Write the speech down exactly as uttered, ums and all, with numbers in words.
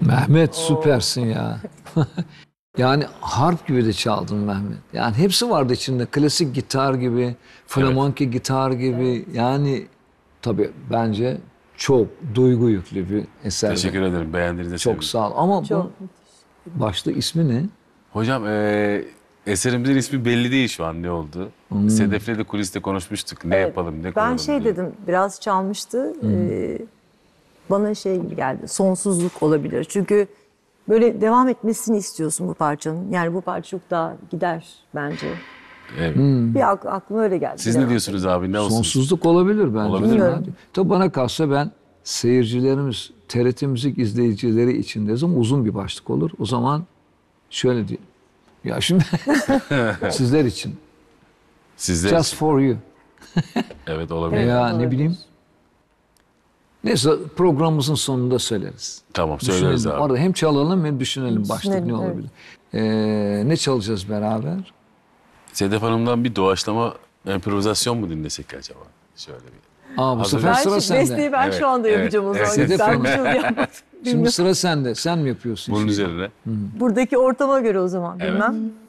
Mehmet süpersin ya. Yani harp gibi de çaldın Mehmet. Yani hepsi vardı içinde. Klasik gitar gibi, flamenco evet. gitar gibi. Evet. Yani tabii bence çok duygu yüklü bir eser. Teşekkür ederim. Beğendiğinize çok sevindim. sağ ol. Ama bu başta ismi ne? Hocam e, eserimizin ismi belli değil şu an ne oldu. Hmm. Sedef'le de kuliste konuşmuştuk. Ne evet, yapalım, ne ben koyalım Ben şey diye. dedim, biraz çalmıştı. Hmm. Ee, bana şey gibi geldi, sonsuzluk olabilir. Çünkü böyle devam etmesini istiyorsun bu parçanın. Yani bu parça çok daha gider bence. Evet. Hmm. Bir ak aklıma öyle geldi. Siz ne diyorsunuz abi? Ne olsun? Sonsuzluk olabilir bence. Olabilir mi? Tabii bana kalsa ben seyircilerimiz, T R T Müzik izleyicileri için de zaman uzun bir başlık olur. O zaman şöyle diyeyim. Ya şimdi sizler için. Sizler Just için. for you. Evet olabilir. Ya olabilir. ne bileyim. Neyse programımızın sonunda söyleriz. Tamam söyleriz düşünelim. abi. Orada hem çalalım hem düşünelim, düşünelim başlık ne olabilir. Evet. Ee, ne çalacağız beraber? Sedef Hanım'dan bir doğaçlama improvizasyon mu dinlesek acaba? Şöyle bir. Aa, bu Hazır sefer Ben sıra sende. besteyi ben Evet, şu anda evet, yapacağım o zaman. evet. Sedef Ben Hanım. bu yıl yapmadım. Şimdi sıra sende. Sen mi yapıyorsun? Bunun şimdi? üzerine. Buradaki ortama göre o zaman Evet. bilmem.